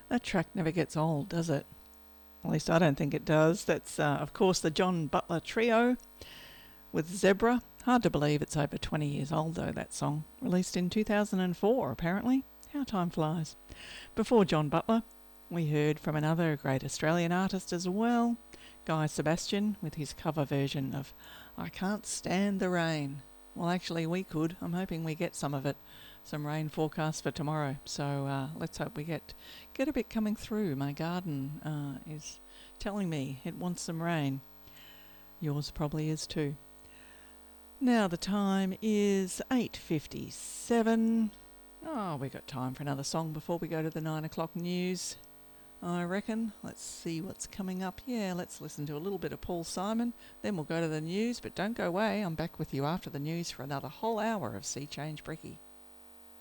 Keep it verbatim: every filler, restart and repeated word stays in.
That track never gets old, does it? At least I don't think it does. That's, uh, of course, the John Butler Trio with Zebra. Hard to believe it's over twenty years old, though, that song. Released in two thousand four, apparently. How time flies. Before John Butler, we heard from another great Australian artist as well, Guy Sebastian, with his cover version of I Can't Stand the Rain. Well, actually, we could. I'm hoping we get some of it. Some rain forecast for tomorrow. So uh, let's hope we get get a bit coming through. My garden uh, is telling me it wants some rain. Yours probably is too. Now the time is eight fifty-seven. Oh, we got time for another song before we go to the nine o'clock news, I reckon. Let's see what's coming up. Yeah, let's listen to a little bit of Paul Simon. Then we'll go to the news, but don't go away. I'm back with you after the news for another whole hour of Sea Change Brekkie.